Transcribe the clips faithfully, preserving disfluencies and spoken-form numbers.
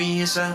Turn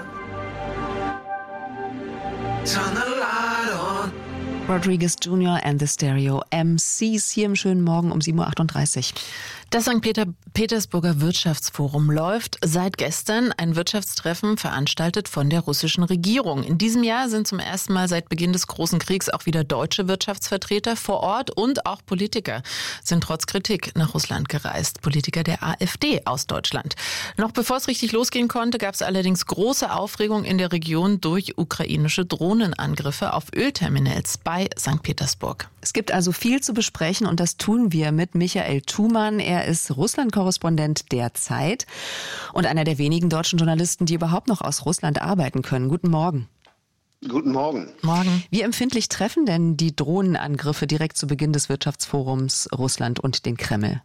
the light on. Rodriguez Junior and the Stereo M Cs hier im schönen Morgen um sieben Uhr achtunddreißig. Das Sankt Peter- Petersburger Wirtschaftsforum läuft seit gestern ein Wirtschaftstreffen veranstaltet von der russischen Regierung. In diesem Jahr sind zum ersten Mal seit Beginn des Großen Kriegs auch wieder deutsche Wirtschaftsvertreter vor Ort und auch Politiker sind trotz Kritik nach Russland gereist. Politiker der AfD aus Deutschland. Noch bevor es richtig losgehen konnte, gab es allerdings große Aufregung in der Region durch ukrainische Drohnenangriffe auf Ölterminals bei Sankt Petersburg. Es gibt also viel zu besprechen und das tun wir mit Michael Thumann. Er ist Russland-Korrespondent der Zeit und einer der wenigen deutschen Journalisten, die überhaupt noch aus Russland arbeiten können. Guten Morgen. Guten Morgen. Morgen. Wie empfindlich treffen denn die Drohnenangriffe direkt zu Beginn des Wirtschaftsforums Russland und den Kreml?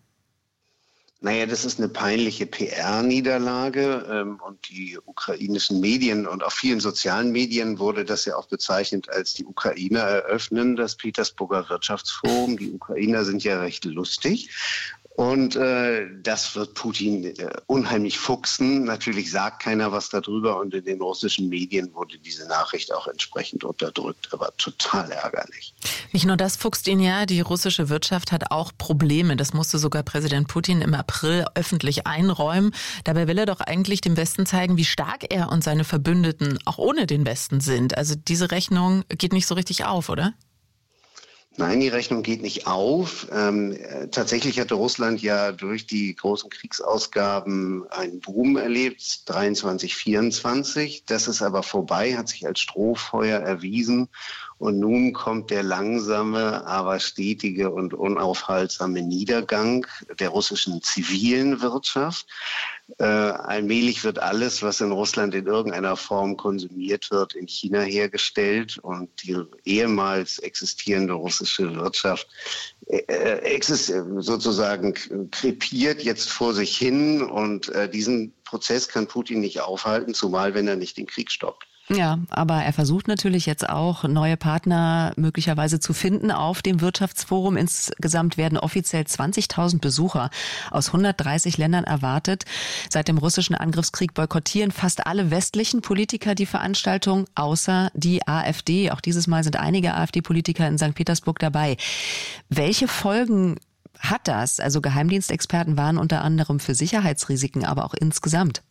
Naja, das ist eine peinliche P R-Niederlage ähm, und die ukrainischen Medien und auf vielen sozialen Medien wurde das ja auch bezeichnet als die Ukrainer eröffnen das Petersburger Wirtschaftsforum. Die Ukrainer sind ja recht lustig. Und äh, das wird Putin äh, unheimlich fuchsen. Natürlich sagt keiner was darüber und in den russischen Medien wurde diese Nachricht auch entsprechend unterdrückt, aber total ärgerlich. Nicht nur das fuchst ihn ja, die russische Wirtschaft hat auch Probleme. Das musste sogar Präsident Putin im April öffentlich einräumen. Dabei will er doch eigentlich dem Westen zeigen, wie stark er und seine Verbündeten auch ohne den Westen sind. Also diese Rechnung geht nicht so richtig auf, oder? Nein, die Rechnung geht nicht auf. Ähm, tatsächlich hatte Russland ja durch die großen Kriegsausgaben einen Boom erlebt, dreiundzwanzig, vierundzwanzig. Das ist aber vorbei, hat sich als Strohfeuer erwiesen. Und nun kommt der langsame, aber stetige und unaufhaltsame Niedergang der russischen zivilen Wirtschaft. Äh, allmählich wird alles, was in Russland in irgendeiner Form konsumiert wird, in China hergestellt. Und die ehemals existierende russische Wirtschaft äh, exist- sozusagen krepiert jetzt vor sich hin. Und äh, diesen Prozess kann Putin nicht aufhalten, zumal wenn er nicht den Krieg stoppt. Ja, aber er versucht natürlich jetzt auch, neue Partner möglicherweise zu finden auf dem Wirtschaftsforum. Insgesamt werden offiziell zwanzigtausend Besucher aus hundertdreißig Ländern erwartet. Seit dem russischen Angriffskrieg boykottieren fast alle westlichen Politiker die Veranstaltung, außer die AfD. Auch dieses Mal sind einige AfD-Politiker in Sankt Petersburg dabei. Welche Folgen hat das? Also Geheimdienstexperten warnen unter anderem für Sicherheitsrisiken, aber auch insgesamt.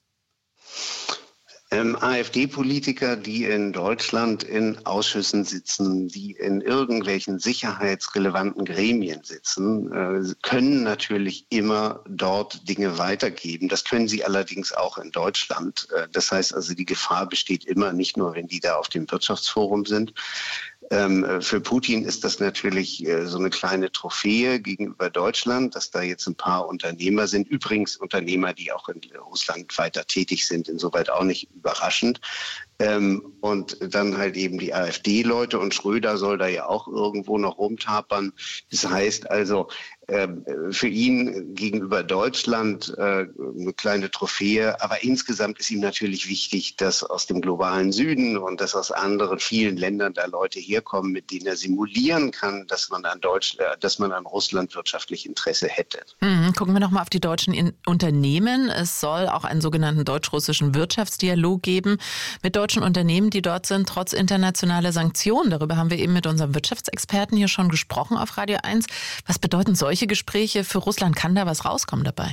Ähm, AfD-Politiker, die in Deutschland in Ausschüssen sitzen, die in irgendwelchen sicherheitsrelevanten Gremien sitzen, äh, können natürlich immer dort Dinge weitergeben. Das können sie allerdings auch in Deutschland. Äh, das heißt also, die Gefahr besteht immer, nicht nur, wenn die da auf dem Wirtschaftsforum sind. Ähm, für Putin ist das natürlich äh, so eine kleine Trophäe gegenüber Deutschland, dass da jetzt ein paar Unternehmer sind. Übrigens Unternehmer, die auch in Russland weiter tätig sind, insoweit auch nicht überraschend. Ähm, und dann halt eben die AfD-Leute und Schröder soll da ja auch irgendwo noch rumtapern. Das heißt also, ähm, für ihn gegenüber Deutschland äh, eine kleine Trophäe. Aber insgesamt ist ihm natürlich wichtig, dass aus dem globalen Süden und dass aus anderen vielen Ländern da Leute herkommen, mit denen er simulieren kann, dass man an Deutschland, dass man an Russland wirtschaftlich Interesse hätte. Mhm. Gucken wir noch mal auf die deutschen In- Unternehmen. Es soll auch einen sogenannten deutsch-russischen Wirtschaftsdialog geben mit deutschen Unternehmen, die dort sind, trotz internationaler Sanktionen. Darüber haben wir eben mit unserem Wirtschaftsexperten hier schon gesprochen auf Radio eins. Was bedeuten solche Gespräche für Russland? Kann da was rauskommen dabei?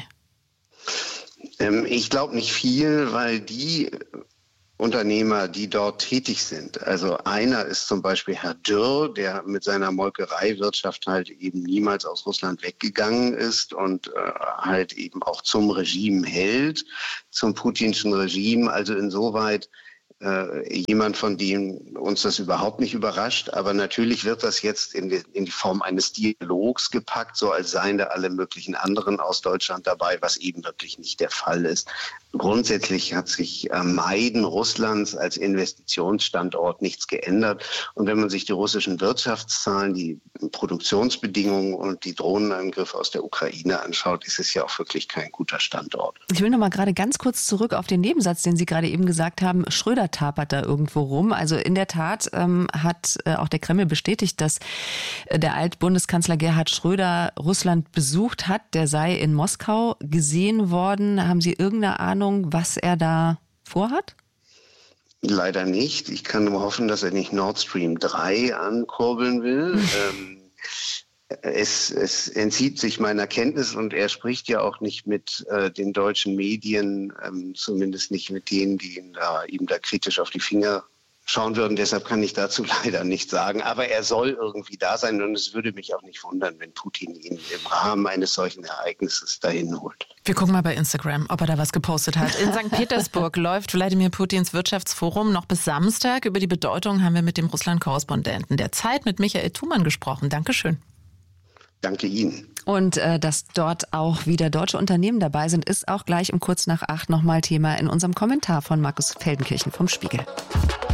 Ähm, ich glaube nicht viel, weil die Unternehmer, die dort tätig sind. Also einer ist zum Beispiel Herr Dürr, der mit seiner Molkereiwirtschaft halt eben niemals aus Russland weggegangen ist und äh, halt eben auch zum Regime hält, zum putinschen Regime. Also insoweit äh, jemand, von dem uns das überhaupt nicht überrascht. Aber natürlich wird das jetzt in die, in die Form eines Dialogs gepackt, so als seien da alle möglichen anderen aus Deutschland dabei, was eben wirklich nicht der Fall ist. Grundsätzlich hat sich am Meiden Russlands als Investitionsstandort nichts geändert. Und wenn man sich die russischen Wirtschaftszahlen, die Produktionsbedingungen und die Drohnenangriffe aus der Ukraine anschaut, ist es ja auch wirklich kein guter Standort. Ich will noch mal gerade ganz kurz zurück auf den Nebensatz, den Sie gerade eben gesagt haben. Schröder tapert da irgendwo rum. Also in der Tat ähm, hat äh, auch der Kreml bestätigt, dass äh, der Altbundeskanzler Gerhard Schröder Russland besucht hat. Der sei in Moskau gesehen worden. Haben Sie irgendeine Ahnung, was er da vorhat? Leider nicht. Ich kann nur hoffen, dass er nicht Nord Stream drei ankurbeln will. ähm, es, es entzieht sich meiner Kenntnis und er spricht ja auch nicht mit äh, den deutschen Medien, ähm, zumindest nicht mit denen, die ihn da, ihm da kritisch auf die Finger schauen würden. Deshalb kann ich dazu leider nichts sagen. Aber er soll irgendwie da sein und es würde mich auch nicht wundern, wenn Putin ihn im Rahmen eines solchen Ereignisses dahin holt. Wir gucken mal bei Instagram, ob er da was gepostet hat. In Sankt Petersburg läuft Wladimir Putins Wirtschaftsforum noch bis Samstag. Über die Bedeutung haben wir mit dem Russland-Korrespondenten der Zeit, mit Michael Thumann, gesprochen. Dankeschön. Danke Ihnen. Und äh, dass dort auch wieder deutsche Unternehmen dabei sind, ist auch gleich um kurz nach acht nochmal Thema in unserem Kommentar von Markus Feldenkirchen vom Spiegel.